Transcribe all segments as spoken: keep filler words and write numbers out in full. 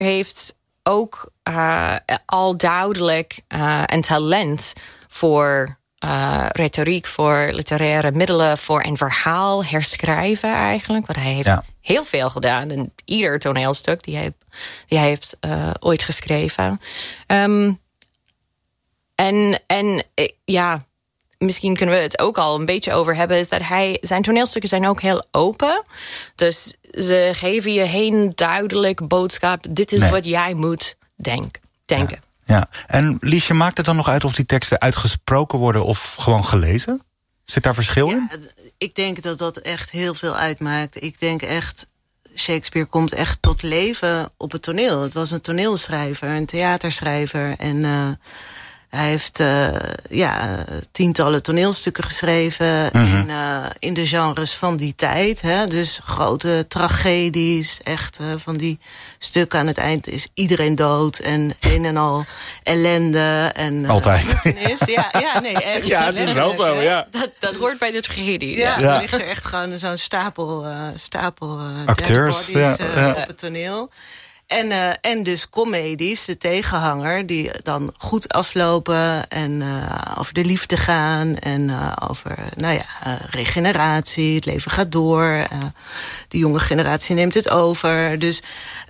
heeft ook uh, al duidelijk uh, een talent voor uh, retoriek, voor literaire middelen, voor een verhaal herschrijven eigenlijk. Want hij heeft ja. heel veel gedaan in ieder toneelstuk die hij, die hij heeft uh, ooit geschreven. Um, en, en ja, misschien kunnen we het ook al een beetje over hebben, is dat hij, zijn toneelstukken zijn ook heel open. Dus ze geven je geen duidelijk boodschap. Dit is nee. wat jij moet denk, denken. Ja, ja. En Liesje, maakt het dan nog uit of die teksten uitgesproken worden of gewoon gelezen? Zit daar verschil in? Ja, ik denk dat dat echt heel veel uitmaakt. Ik denk echt, Shakespeare komt echt tot leven op het toneel. Het was een toneelschrijver, een theaterschrijver. En uh, hij heeft uh, ja, tientallen toneelstukken geschreven mm-hmm. in, uh, in de genres van die tijd. Hè? Dus grote tragedies, echt uh, van die stukken aan het eind is iedereen dood en een en al ellende. En, uh, altijd. Ja, ja, nee, echt. Ja, het is wel zo, ja. Dat, dat hoort bij de tragedie. Ja, ja. Dan ligt er echt gewoon zo'n stapel, uh, stapel uh, acteurs bodies, ja, uh, ja. op het toneel. En, uh, en dus comedies, de tegenhanger, die dan goed aflopen en uh, over de liefde gaan en uh, over nou ja, uh, regeneratie, het leven gaat door, uh, de jonge generatie neemt het over. Dus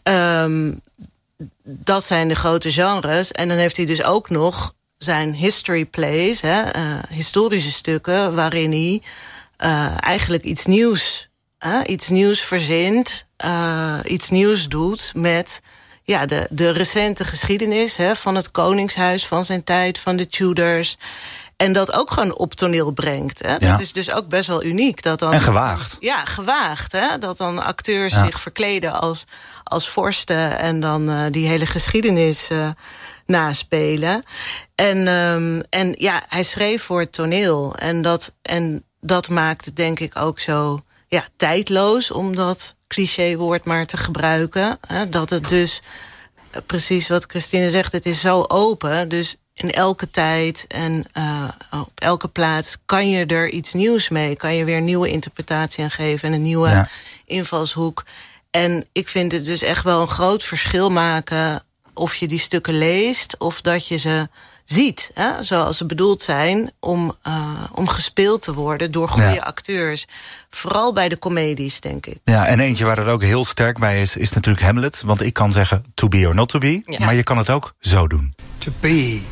um, dat zijn de grote genres. En dan heeft hij dus ook nog zijn history plays, hè, uh, historische stukken, waarin hij uh, eigenlijk iets nieuws, uh, iets nieuws verzint. Uh, iets nieuws doet met ja, de, de recente geschiedenis hè, van het koningshuis, van zijn tijd, van de Tudors. En dat ook gewoon op toneel brengt. Hè. Dat ja. is dus ook best wel uniek. Dat dan, en gewaagd. Ja, gewaagd. Hè. Dat dan acteurs ja. zich verkleden als, als vorsten en dan uh, die hele geschiedenis uh, naspelen. En, um, en ja, hij schreef voor het toneel. En dat, en dat maakt het denk ik ook zo ja, tijdloos, om dat clichéwoord maar te gebruiken. Hè, dat het dus, precies wat Christine zegt, het is zo open. Dus in elke tijd en uh, op elke plaats kan je er iets nieuws mee. Kan je weer een nieuwe interpretatie aan geven en een nieuwe ja. invalshoek. En ik vind het dus echt wel een groot verschil maken of je die stukken leest of dat je ze ziet, hè, zoals ze bedoeld zijn om, uh, om gespeeld te worden door goede ja. acteurs. Vooral bij de comedies, denk ik. Ja, en eentje waar het ook heel sterk bij is, is natuurlijk Hamlet. Want ik kan zeggen to be or not to be, ja. maar je kan het ook zo doen. To be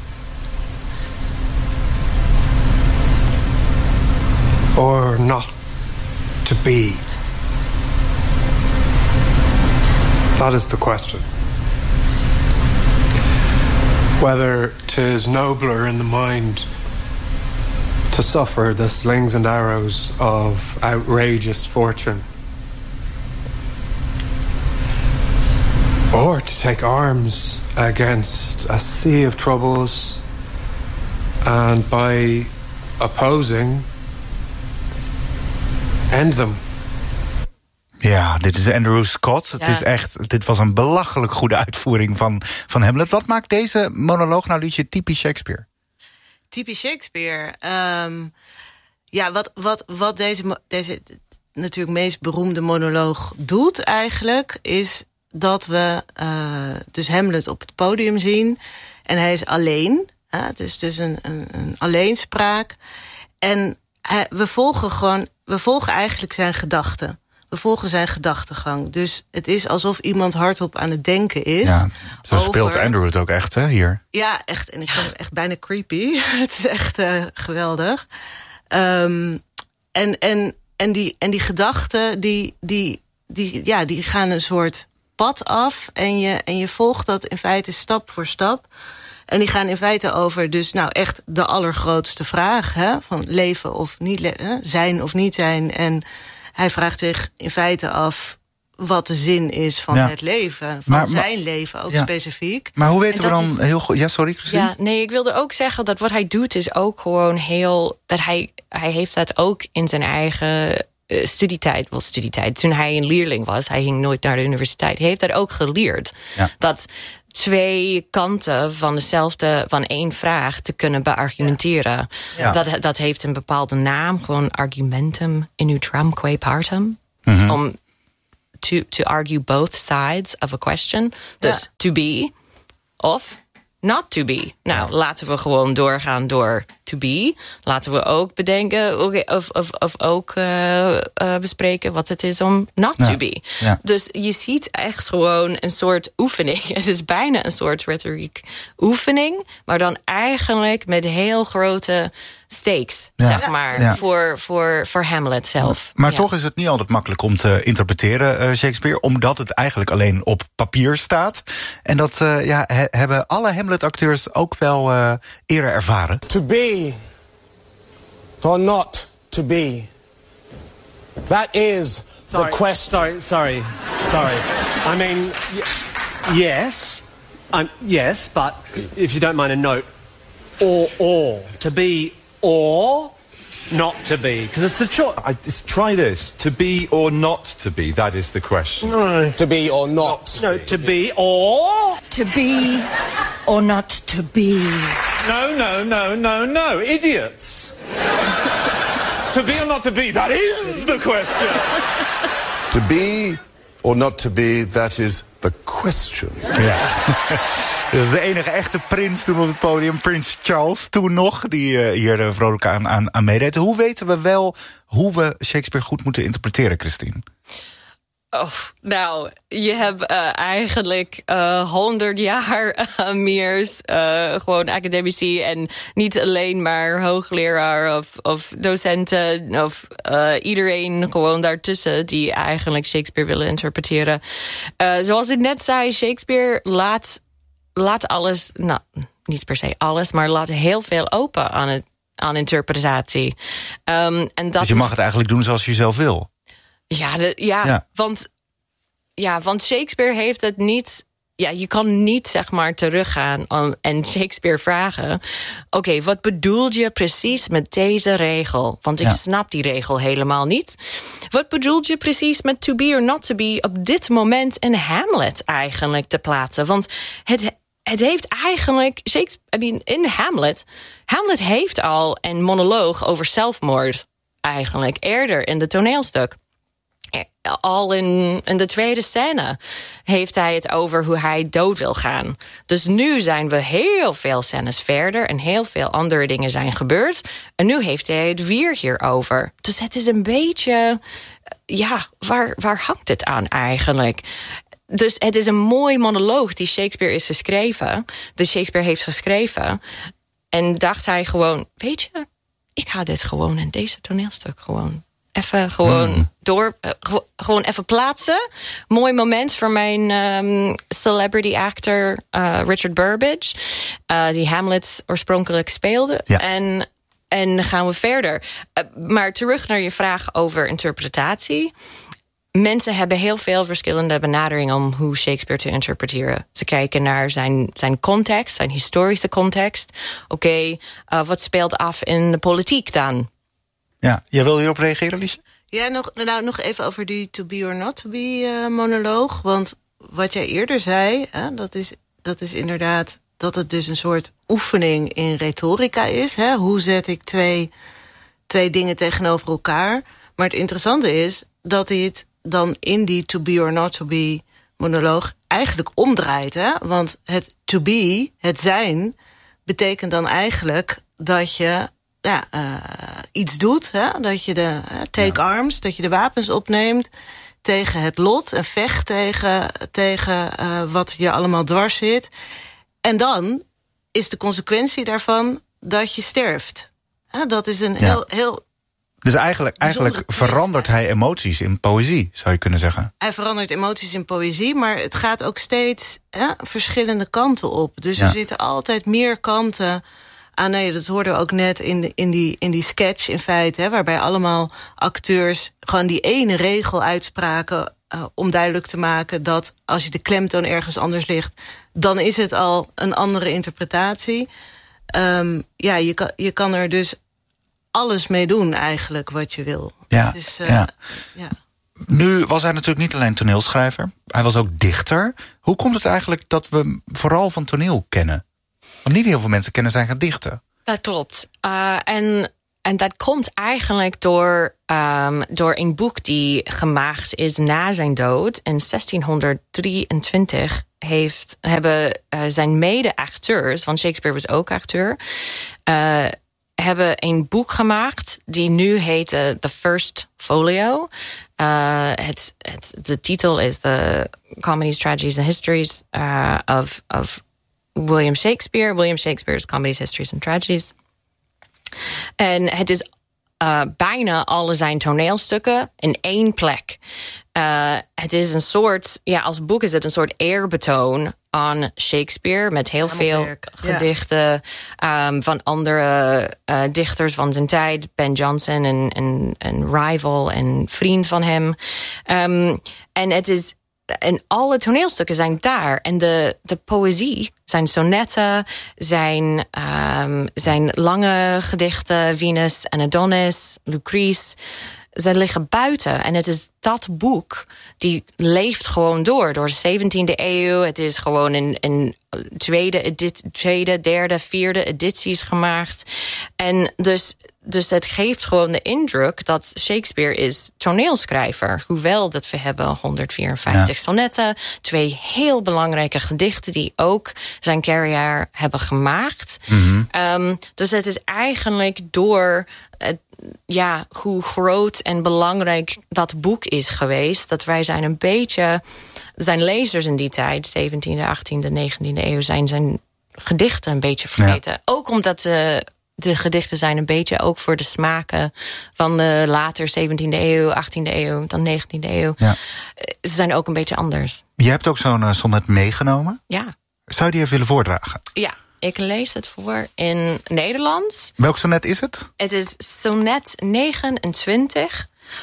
or not to be. That is the question. Whether 'tis nobler in the mind to suffer the slings and arrows of outrageous fortune, or to take arms against a sea of troubles, and by opposing, end them. Ja, dit is Andrew Scott. Het ja. is echt, dit was een belachelijk goede uitvoering van, van Hamlet. Wat maakt deze monoloog nou, Liesje, typisch Shakespeare? Typisch Shakespeare? Um, ja, wat, wat, wat deze, deze natuurlijk meest beroemde monoloog doet eigenlijk, is dat we uh, dus Hamlet op het podium zien. En hij is alleen. Hè, het is dus een, een, een alleenspraak. En hij, we volgen gewoon, we volgen eigenlijk zijn gedachten. We volgen zijn gedachtegang. Dus het is alsof iemand hardop aan het denken is. Ja, zo over... speelt Andrew het ook echt, hè, hier. Ja, echt. En ik vind hem echt bijna creepy. Het is echt uh, geweldig. Um, en, en, en, die, en die gedachten, die, die, die, ja, die gaan een soort pad af. En je, en je volgt dat in feite stap voor stap. En die gaan in feite over dus nou echt de allergrootste vraag. Hè, van leven of niet, le- zijn of niet zijn. En hij vraagt zich in feite af wat de zin is van ja. het leven. Van maar, zijn maar, leven ook ja. specifiek. Maar hoe weten we dan is, heel goed... Ja, sorry, Christine. Ja, nee, ik wilde ook zeggen dat wat hij doet is ook gewoon heel... dat hij, hij heeft dat ook in zijn eigen uh, studietijd... wel studietijd, toen hij een leerling was... hij ging nooit naar de universiteit. Hij heeft dat ook geleerd. Ja. Dat twee kanten van dezelfde, van één vraag te kunnen beargumenteren. Ja. Ja. Dat, dat heeft een bepaalde naam, gewoon argumentum in utramque partem. Mm-hmm. Om to, to argue both sides of a question. Dus ja. to be of not to be. Nou, laten we gewoon doorgaan door to be. Laten we ook bedenken okay, of, of, of ook uh, uh, bespreken wat het is om not ja. to be. Ja. Dus je ziet echt gewoon een soort oefening. Het is bijna een soort retoriek oefening, maar dan eigenlijk met heel grote stakes, ja. zeg maar, ja. voor, voor, voor Hamlet zelf. Maar ja. toch is het niet altijd makkelijk om te interpreteren, uh, Shakespeare, omdat het eigenlijk alleen op papier staat. En dat uh, ja, he, hebben alle Hamlet-acteurs ook wel uh, eerder ervaren. To be or not to be. That is sorry, the question. Sorry, sorry, sorry. I mean, y- yes, I'm, yes, but if you don't mind a note, or, or, to be or not to be, because it's the choice. I, try this. To be or not to be, that is the question. No. To be or not. No, to be or... To be or not to be. No, no, no, no, no, idiots. To be or not to be, that is the question. To be or not to be, that is the question. Ja. Dat is de enige echte prins toen op het podium. Prins Charles toen nog, die uh, hier uh, vrolijk aan, aan, aan meedeed. Hoe weten we wel hoe we Shakespeare goed moeten interpreteren, Christine? Oh, nou, je hebt uh, eigenlijk honderd uh, jaar uh, meer uh, gewoon academici en niet alleen maar hoogleraar of, of docenten of uh, iedereen gewoon daartussen die eigenlijk Shakespeare willen interpreteren. Uh, zoals ik net zei, Shakespeare laat, laat alles, nou, niet per se alles, maar laat heel veel open aan, het, aan interpretatie. Um, en dat dus je mag het eigenlijk doen zoals je zelf wil. Ja, de, ja, ja. Want, ja, want Shakespeare heeft het niet... Ja, je kan niet, zeg maar, teruggaan en Shakespeare vragen... Oké, okay, wat bedoel je precies met deze regel? Want ik ja. snap die regel helemaal niet. Wat bedoel je precies met to be or not to be... op dit moment in Hamlet eigenlijk te plaatsen? Want het, het heeft eigenlijk... Shakespeare, I mean, in Hamlet... Hamlet heeft al een monoloog over zelfmoord eigenlijk eerder in de toneelstuk. Al in, in de tweede scène heeft hij het over hoe hij dood wil gaan. Dus nu zijn we heel veel scènes verder en heel veel andere dingen zijn gebeurd. En nu heeft hij het weer hierover. Dus het is een beetje... Ja, waar, waar hangt het aan eigenlijk? Dus het is een mooi monoloog die Shakespeare is geschreven. Die Shakespeare heeft geschreven. En dacht hij gewoon, weet je, ik ga dit gewoon in deze toneelstuk gewoon... Even gewoon hmm. door, uh, ge- gewoon even plaatsen. Mooi moment voor mijn um, celebrity actor uh, Richard Burbage, uh, die Hamlet oorspronkelijk speelde. Ja. En, en dan gaan we verder. Uh, maar terug naar je vraag over interpretatie. Mensen hebben heel veel verschillende benaderingen om hoe Shakespeare te interpreteren. Ze kijken naar zijn, zijn context, zijn historische context. Oké, okay, uh, wat speelt af in de politiek dan? Ja, jij wil hierop reageren, Liesje? Ja, nog, nou, nog even over die to be or not to be uh, monoloog. Want wat jij eerder zei, hè, dat, is, dat is inderdaad dat het dus een soort oefening in retorica is. Hè? Hoe zet ik twee, twee dingen tegenover elkaar? Maar het interessante is dat hij het dan in die to be or not to be monoloog eigenlijk omdraait. Hè? Want het to be, het zijn, betekent dan eigenlijk dat je... Ja, uh, iets doet, hè? Dat je de uh, take ja. arms, dat je de wapens opneemt tegen het lot en vecht tegen, tegen uh, wat je allemaal dwars zit. En dan is de consequentie daarvan dat je sterft. Ja, dat is een ja. heel, heel. Dus eigenlijk, eigenlijk verandert hij emoties in poëzie, zou je kunnen zeggen. Hij verandert emoties in poëzie, maar het gaat ook steeds hè, verschillende kanten op. Dus ja. er zitten altijd meer kanten. Ah nee, dat hoorden we ook net in, de, in, die, in die sketch in feite... Hè, waarbij allemaal acteurs gewoon die ene regel uitspraken... Uh, om duidelijk te maken dat als je de klemtoon ergens anders ligt... dan is het al een andere interpretatie. Um, ja, je kan, je kan er dus alles mee doen eigenlijk wat je wil. Ja, het is, uh, ja. ja. Nu was hij natuurlijk niet alleen toneelschrijver. Hij was ook dichter. Hoe komt het eigenlijk dat we vooral van toneel kennen? Want niet heel veel mensen kennen zijn gedichten. Dat klopt. Uh, en en dat komt eigenlijk door, um, door een boek die gemaakt is na zijn dood. In zestienhonderddrieëntwintig heeft, hebben uh, zijn mede-acteurs, want Shakespeare was ook acteur, uh, hebben een boek gemaakt die nu heet uh, The First Folio. Uh, het, het, de titel is The Comedies, Tragedies and Histories uh, of, of William Shakespeare. William Shakespeare's Comedies, Histories and Tragedies. En het is uh, bijna alle zijn toneelstukken in één plek. Uh, het is een soort, ja, als boek is het een soort eerbetoon aan Shakespeare, met heel veel gedichten ja. um, van andere uh, dichters van zijn tijd. Ben Jonson, een, een, een rival en vriend van hem. Um, en het is en alle toneelstukken zijn daar. En de, de poëzie, zijn sonnetten, zijn, um, zijn lange gedichten, Venus en Adonis, Lucrece, ze liggen buiten. En het is dat boek, die leeft gewoon door, door de zeventiende eeuw. Het is gewoon in, in tweede, edit, tweede, derde, vierde edities gemaakt. En dus, dus het geeft gewoon de indruk dat Shakespeare is toneelschrijver. Hoewel dat we hebben honderdvierenvijftig ja. sonnetten, twee heel belangrijke gedichten die ook zijn carrière hebben gemaakt. Mm-hmm. Um, dus het is eigenlijk door het, ja, hoe groot en belangrijk dat boek is geweest, dat wij zijn een beetje, zijn lezers in die tijd, zeventiende, achttiende, negentiende eeuw, zijn zijn gedichten een beetje vergeten. Ja. Ook omdat de, de gedichten zijn een beetje ook voor de smaken van de later zeventiende eeuw, achttiende eeuw, dan negentiende eeuw. Ja. Ze zijn ook een beetje anders. Je hebt ook zo'n uh, sonnet meegenomen. Ja. Zou je die even willen voordragen? Ja. Ik lees het voor in Nederlands. Welk sonnet is het? Het is sonnet negenentwintig.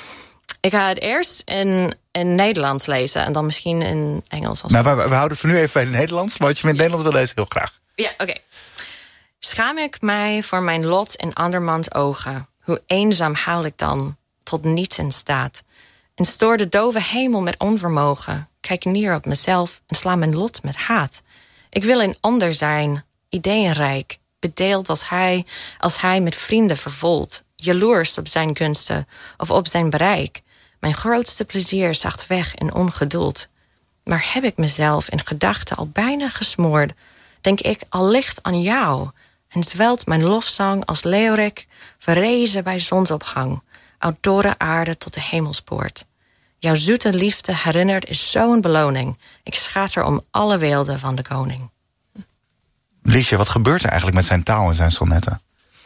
Ik ga het eerst in, in Nederlands lezen en dan misschien in Engels. Als nou, we, we houden het voor nu even bij het Nederlands. Maar wat je in het ja. Nederlands wil lezen, heel graag. Ja, oké. Okay. Schaam ik mij voor mijn lot in andermans ogen. Hoe eenzaam huil ik dan, tot niets in staat. En stoor de dove hemel met onvermogen. Kijk neer op mezelf en sla mijn lot met haat. Ik wil een ander zijn, ideeënrijk, bedeeld als hij, als hij met vrienden vervolt, jaloers op zijn kunsten of op zijn bereik. Mijn grootste plezier zacht weg in ongeduld. Maar heb ik mezelf in gedachten al bijna gesmoord, denk ik allicht aan jou, en zwelt mijn lofzang als leeuwrik, verrezen bij zonsopgang, uit dorre aarde tot de hemelspoort. Jouw zoete liefde herinnerd is zo'n beloning. Ik schater om alle weelde van de koning. Liesje, wat gebeurt er eigenlijk met zijn taal en zijn sonnetten?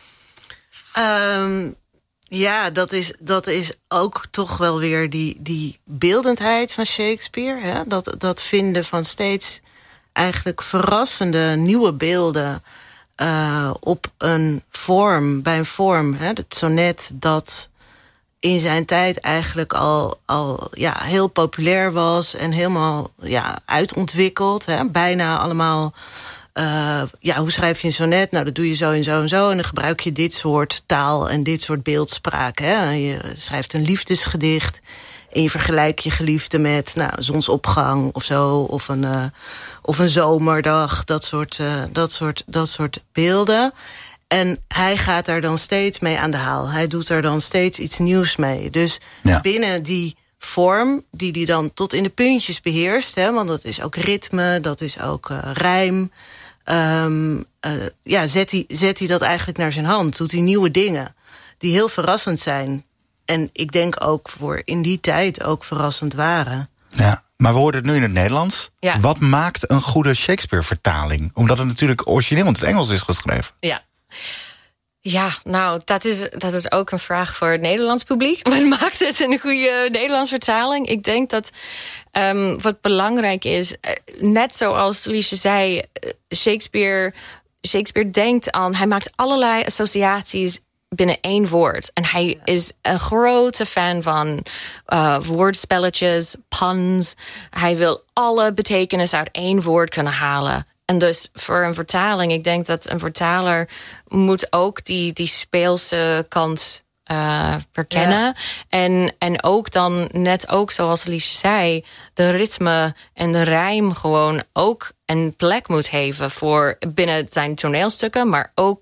Um, ja, dat is, dat is ook toch wel weer die, die beeldendheid van Shakespeare. Hè? Dat, dat vinden van steeds eigenlijk verrassende nieuwe beelden uh, op een vorm, bij een vorm. Hè? Het sonnet dat in zijn tijd eigenlijk al, al ja, heel populair was en helemaal ja, uitontwikkeld. Hè? Bijna allemaal. Uh, ja, hoe schrijf je een sonnet? Nou, dat doe je zo en zo en zo. En dan gebruik je dit soort taal en dit soort beeldspraak. Hè? Je schrijft een liefdesgedicht en je vergelijkt je geliefde met nou, zonsopgang of zo. Of een, uh, of een zomerdag, dat soort, uh, dat, soort, dat soort beelden. En hij gaat daar dan steeds mee aan de haal. Hij doet er dan steeds iets nieuws mee. Dus ja. binnen die vorm die hij dan tot in de puntjes beheerst. Hè, want dat is ook ritme, dat is ook uh, rijm. Um, uh, ja, zet hij, zet hij dat eigenlijk naar zijn hand. Doet hij nieuwe dingen die heel verrassend zijn. En ik denk ook voor in die tijd ook verrassend waren. Ja, maar we hoorden het nu in het Nederlands. Ja. Wat maakt een goede Shakespeare-vertaling? Omdat het natuurlijk origineel in het Engels is geschreven. Ja. Ja, nou, dat is, dat is ook een vraag voor het Nederlands publiek. Wat maakt het een goede Nederlands vertaling? Ik denk dat um, wat belangrijk is, net zoals Liesje zei, Shakespeare, Shakespeare denkt aan, hij maakt allerlei associaties binnen één woord. En hij is een grote fan van uh, woordspelletjes, puns. Hij wil alle betekenis uit één woord kunnen halen. En dus voor een vertaling, ik denk dat een vertaler moet ook die, die speelse kant uh, herkennen. Ja. En, en ook dan, net ook zoals Liesje zei, de ritme en de rijm gewoon ook een plek moet geven voor binnen zijn toneelstukken, maar ook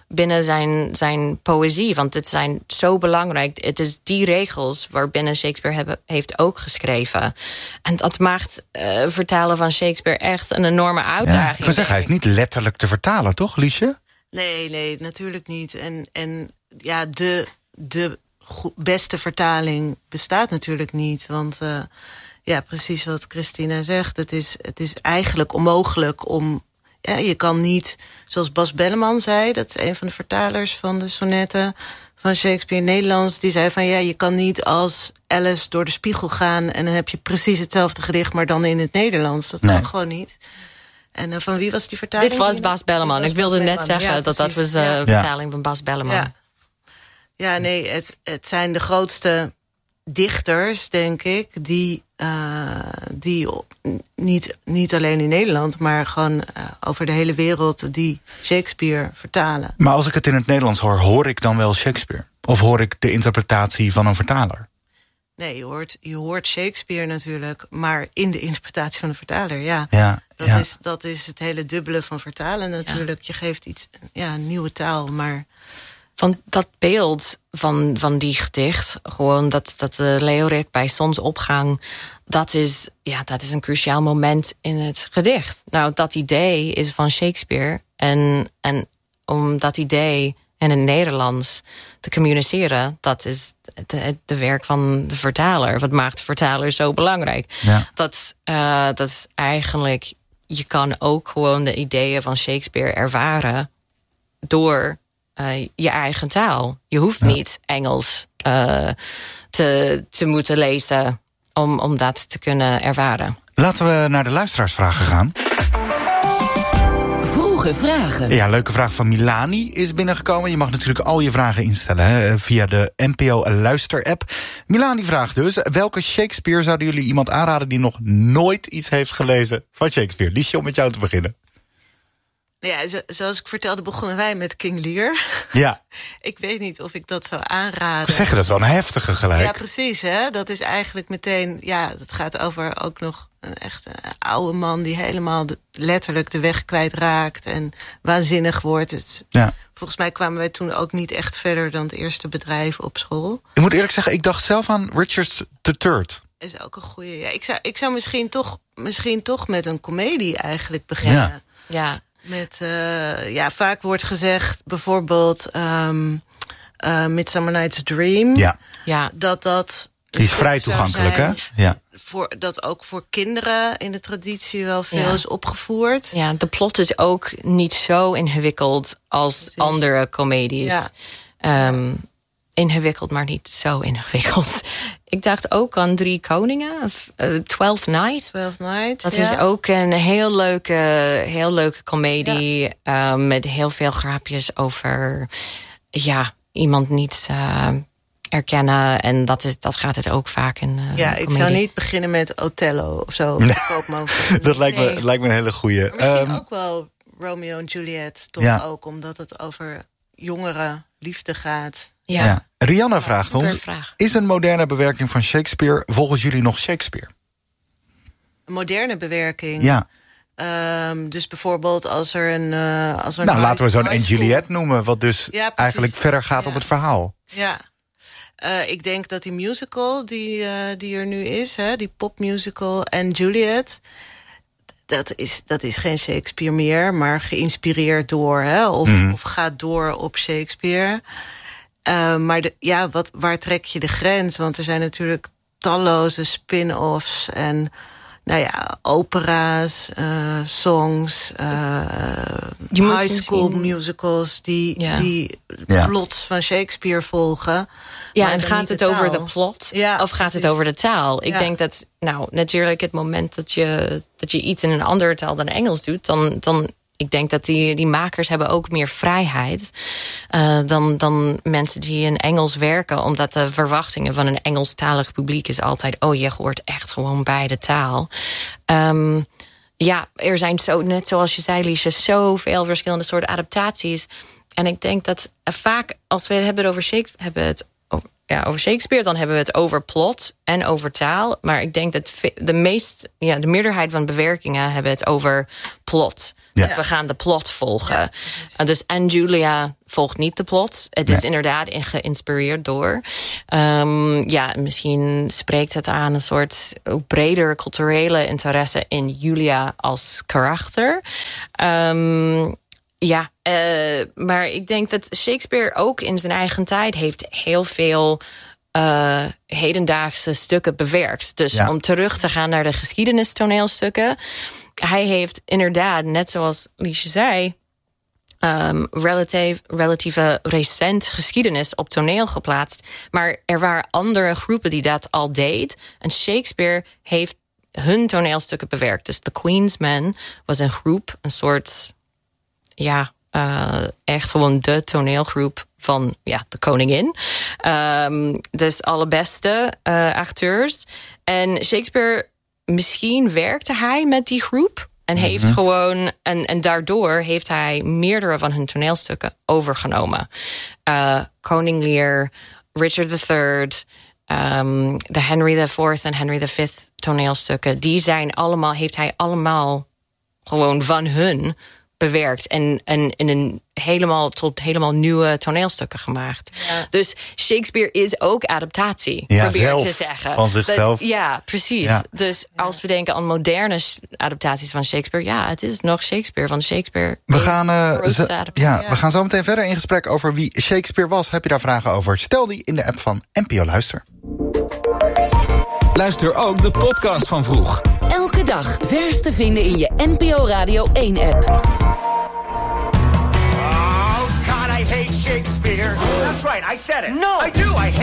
binnen zijn, zijn poëzie. Want het zijn zo belangrijk. Het is die regels waarbinnen Shakespeare hebben, heeft ook geschreven. En dat maakt uh, vertalen van Shakespeare echt een enorme uitdaging. Ja, ik wil zeggen, hij is niet letterlijk te vertalen, toch, Liesje? Nee, nee, natuurlijk niet. En, en ja, de, de go- beste vertaling bestaat natuurlijk niet. Want uh, ja, precies wat Christina zegt. Het is, het is eigenlijk onmogelijk om... Ja, je kan niet, zoals Bas Belleman zei... dat is een van de vertalers van de sonnetten van Shakespeare in Nederlands... die zei van ja, je kan niet als Alice door de spiegel gaan... en dan heb je precies hetzelfde gedicht, maar dan in het Nederlands. Dat nee. kan gewoon niet. En uh, van wie was die vertaling? Dit was Bas Belleman. Ik wilde Bas net Belleman. zeggen ja, dat dat was een uh, ja. vertaling van Bas Belleman. Ja, ja nee, het, het zijn de grootste dichters, denk ik... die, uh, die niet, niet alleen in Nederland... maar gewoon uh, over de hele wereld die Shakespeare vertalen. Maar als ik het in het Nederlands hoor, hoor ik dan wel Shakespeare? Of hoor ik de interpretatie van een vertaler? Nee, je hoort, je hoort Shakespeare natuurlijk... maar in de interpretatie van de vertaler, ja. ja, dat, ja. Is, dat is het hele dubbele van vertalen natuurlijk. Ja. Je geeft iets, ja, een nieuwe taal, maar... Van dat beeld van, van die gedicht, gewoon dat, dat de leeuwerik bij zonsopgang, dat is, ja, dat is een cruciaal moment in het gedicht. Nou, dat idee is van Shakespeare. En, en om dat idee in het Nederlands te communiceren, dat is het, het de werk van de vertaler. Wat maakt de vertaler zo belangrijk? Ja. Dat, uh, dat is eigenlijk, je kan ook gewoon de ideeën van Shakespeare ervaren door Uh, je eigen taal. Je hoeft ja. niet Engels uh, te, te moeten lezen om, om dat te kunnen ervaren. Laten we naar de luisteraarsvragen gaan. Vroege vragen. Ja, leuke vraag van Milani is binnengekomen. Je mag natuurlijk al je vragen instellen hè, via de N P O Luister-app. Milani vraagt dus, welke Shakespeare zouden jullie iemand aanraden die nog nooit iets heeft gelezen van Shakespeare? Liesje, om met jou te beginnen. Ja, zo, zoals ik vertelde, begonnen wij met King Lear. Ja. Ik weet niet of ik dat zou aanraden. Zeg je, dat is wel een heftige gelijk. Ja, precies. Hè? Dat is eigenlijk meteen... Ja, dat gaat over ook nog een echt een oude man... die helemaal de, letterlijk de weg kwijtraakt en waanzinnig wordt. Het, ja. Volgens mij kwamen wij toen ook niet echt verder... dan het eerste bedrijf op school. Ik moet eerlijk zeggen, ik dacht zelf aan Richard de Third. Is ook een goeie. Ja, ik, zou, ik zou misschien toch, misschien toch met een komedie eigenlijk beginnen. Ja. ja. Met, uh, ja, vaak wordt gezegd, bijvoorbeeld um, uh, Midsummer Night's Dream. Ja. ja. Dat dat... Die is vrij toegankelijk, hè? Ja. Voor, dat ook voor kinderen in de traditie wel veel ja. is opgevoerd. Ja, de plot is ook niet zo ingewikkeld als Precies. andere comedies. Ja. Um, ingewikkeld, maar niet zo ingewikkeld. Ik dacht ook aan Drie Koningen, uh, Twelfth Night. Twelfth Night, Dat ja. is ook een heel leuke, heel leuke comedie. Ja. Uh, met heel veel grapjes over ja, iemand niet uh, erkennen. En dat, is, dat gaat het ook vaak in uh, Ja, ik comedie. zou niet beginnen met Othello of zo. Nee. dat lijkt me, nee. lijkt me een hele goeie. Misschien um, ook wel Romeo en Juliet, toch ja. ook. Omdat het over jongere liefde gaat. Ja. ja. Rihanna ja, vraagt ons, vraag. Is een moderne bewerking van Shakespeare volgens jullie nog Shakespeare? Een moderne bewerking? Ja. Um, dus bijvoorbeeld als er een... Uh, als er nou, een laten we zo'n en Juliet noemen, wat dus ja, eigenlijk verder gaat ja. op het verhaal. Ja. Uh, ik denk dat die musical die, uh, die er nu is, hè, die popmusical en Juliet... Dat is, dat is geen Shakespeare meer, maar geïnspireerd door, hè, of, mm. of gaat door op Shakespeare. Uh, maar de, ja, wat, waar trek je de grens? Want er zijn natuurlijk talloze spin-offs en nou ja, opera's, uh, songs, uh, high school misschien... musicals die, ja. die ja. plots van Shakespeare volgen. Ja, en gaat het over de plot ja, of gaat precies. het over de taal? Ik ja. denk dat, nou, natuurlijk het moment dat je, dat je iets in een andere taal dan Engels doet, dan, dan ik denk dat die, die makers hebben ook meer vrijheid uh, dan, dan mensen die in Engels werken. Omdat de verwachtingen van een Engelstalig publiek is altijd, oh, je hoort echt gewoon bij de taal. Um, ja, er zijn zo, net zoals je zei, Liesje, zoveel verschillende soorten adaptaties. En ik denk dat uh, vaak, als we het hebben over Shakespeare, hebben het ja, over Shakespeare, dan hebben we het over plot en over taal. Maar ik denk dat de meest, ja, de meerderheid van bewerkingen hebben het over plot. Ja. Dat we gaan de plot volgen. Ja, dus en Julia volgt niet de plot. Het nee. is inderdaad geïnspireerd door. Um, ja, misschien spreekt het aan een soort breder culturele interesse in Julia als karakter. Um, ja, uh, maar ik denk dat Shakespeare ook in zijn eigen tijd heeft heel veel uh, hedendaagse stukken bewerkt. Dus ja. om terug te gaan naar de geschiedenistoneelstukken. Hij heeft inderdaad, net zoals Liesje zei, um, relatief, relatieve recent geschiedenis op toneel geplaatst. Maar er waren andere groepen die dat al deed. En Shakespeare heeft hun toneelstukken bewerkt. Dus The Queen's Men was een groep, een soort, ja, uh, echt gewoon de toneelgroep van ja, de koningin. Um, dus alle beste uh, acteurs. En Shakespeare, misschien werkte hij met die groep. En heeft mm-hmm. gewoon. En, en daardoor heeft hij meerdere van hun toneelstukken overgenomen. Uh, Koning Lear, Richard the Third, um, de Henry the Fourth en Henry the Fifth toneelstukken. Die zijn allemaal, heeft hij allemaal gewoon van hun bewerkt. En, en in een helemaal tot helemaal nieuwe toneelstukken gemaakt. Ja. Dus Shakespeare is ook adaptatie. Ja, probeer zelf, te zeggen. van zichzelf. Dat, ja, precies. Ja. Dus als we denken aan moderne adaptaties van Shakespeare, ja, het is nog Shakespeare van Shakespeare. We gaan, uh, z- ja, ja, we gaan zo meteen verder in gesprek over wie Shakespeare was. Heb je daar vragen over? Stel die in de app van N P O Luister. Luister ook de podcast van Vroeg. Elke dag vers te vinden in je N P O Radio één app. Oh, God, I hate Shakespeare. That's right, I said it. No, I do, I hate